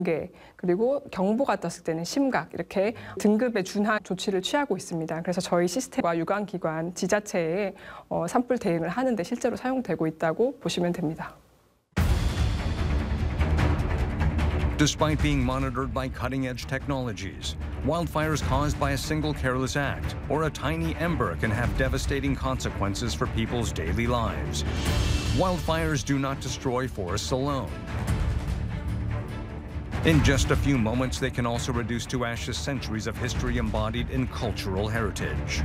개, 그리고 경보가 떴을 때는 심각 이렇게 등급에 준한 조치를 취하고 있습니다. 그래서 저희 시스템과 유관기관, 지자체에 산불 대응을 하는데 실제로 사용되고 있다고 보시면 됩니다. Despite being monitored by cutting-edge technologies, wildfires caused by a single careless act or a tiny ember can have devastating consequences for people's daily lives. Wildfires do not destroy forests alone. In just a few moments, they can also reduce to ashes centuries of history embodied in cultural heritage.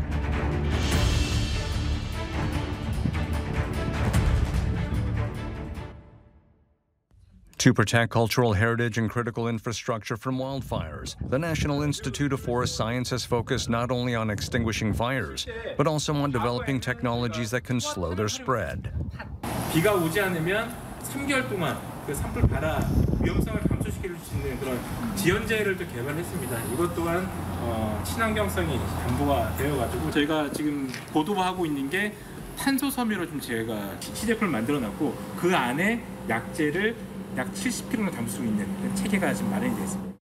To protect cultural heritage and critical infrastructure from wildfires, the National Institute of Forest Science has focused not only on extinguishing fires, but also on developing technologies that can slow their spread. 비가 오지 않으면 3개월 동안 그 산불 발화 위험성을 감소시킬 수 있는 그런 지연제를 또 개발했습니다. 이것 또한 친환경성이 담보가 되어가지고 저희가 지금 보도하고 있는 게 탄소 섬유로 좀 저희가 시제품을 만들어놨고 그 안에 약재를 약 70kg나 담을 수 있는 체계가 지금 마련이 되어 있습니다.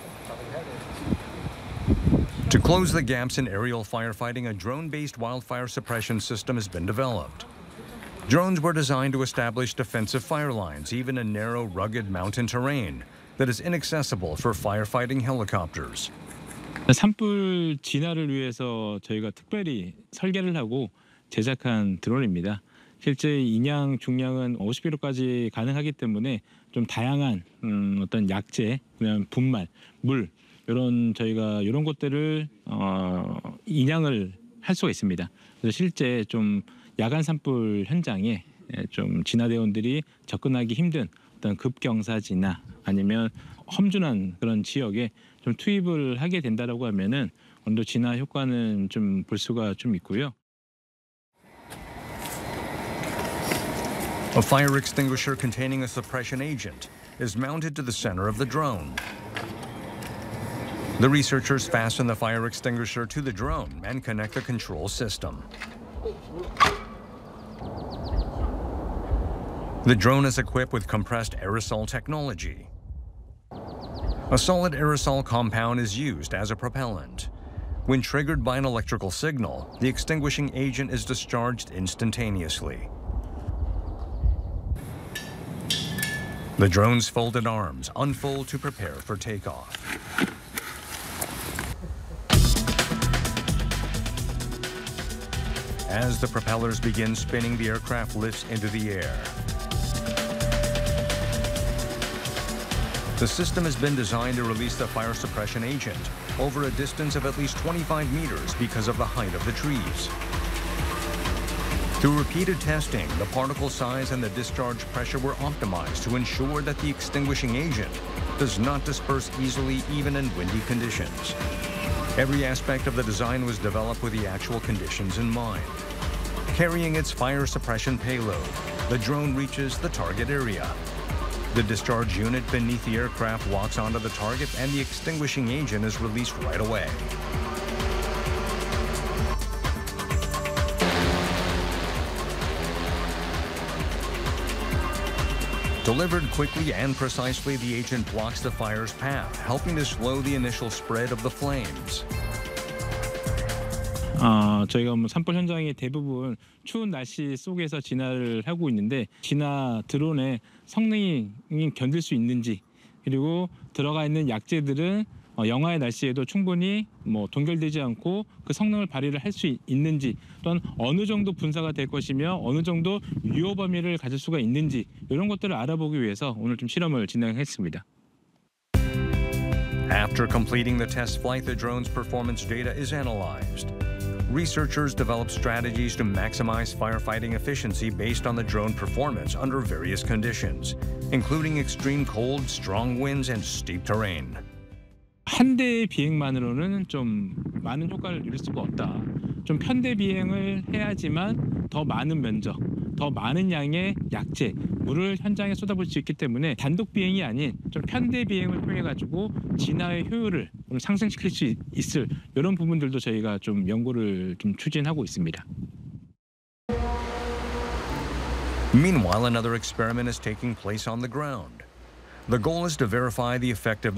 To close the gaps in aerial firefighting, a drone-based wildfire suppression system has been developed. Drones were designed to establish defensive fire lines, even in narrow, rugged mountain terrain that is inaccessible for firefighting helicopters. 산불 진화를 위해서 저희가 특별히 설계를 하고 제작한 드론입니다. 실제 인양, 중량은 50kg까지 가능하기 때문에 좀 다양한 어떤 약재, 그냥 분말, 물 이런 저희가 이런 것들을 인양을 할 수가 있습니다. 그래서 실제 좀 야간 산불 현장에 좀 진화대원들이 접근하기 힘든 어떤 급경사지나 아니면 험준한 그런 지역에 좀 투입을 하게 된다라고 하면은 어느 정도 진화 효과는 좀 볼 수가 좀 있고요. A fire extinguisher containing a suppression agent is mounted to the center of the drone. The researchers fasten the fire extinguisher to the drone and connect the control system. The drone is equipped with compressed aerosol technology. A solid aerosol compound is used as a propellant. When triggered by an electrical signal, the extinguishing agent is discharged instantaneously. The drone's folded arms unfold to prepare for takeoff. As the propellers begin spinning, the aircraft lifts into the air. The system has been designed to release the fire suppression agent over a distance of at least 25 meters because of the height of the trees. Through repeated testing, the particle size and the discharge pressure were optimized to ensure that the extinguishing agent does not disperse easily even in windy conditions. Every aspect of the design was developed with the actual conditions in mind. Carrying its fire suppression payload, the drone reaches the target area. The discharge unit beneath the aircraft walks onto the target and the extinguishing agent is released right away. Delivered quickly and precisely, the agent blocks the fire's path, helping to slow the initial spread of the flames. 저희가 산불 현장이 대부분 추운 날씨 속에서 진화를 하고 있는데 진화 드론의 성능이 견딜 수 있는지 그리고 들어가 있는 약재들은 영하의 날씨에도 충분히 동결되지 않고 그 성능을 발휘를 할 수 있는지 또한 어느 정도 분사가 될 것이며 어느 정도 유효 범위를 가질 수가 있는지 이런 것들을 알아보기 위해서 오늘 좀 실험을 진행했습니다. After completing the test flight, the drone's performance data is analyzed. Researchers develop strategies to maximize firefighting efficiency based on the drone performance under various conditions, including extreme cold, strong winds, and steep terrain. 한 대의 비행만으로는 좀 많은 효과를 누릴 수가 없다. 좀 편대 비행을 해야지만 더 많은 면적, 더 많은 양의 약재, 물을 현장에 쏟아볼 수 있기 때문에 단독 비행이 아닌 좀 편대 비행을 통해 가지고 진화의 효율을 좀 상승시킬 수 있을 이런 부분들도 저희가 좀 연구를 좀 추진하고 있습니다. Meanwhile, another experiment is taking place on the ground. The goal is to verify the effectiveness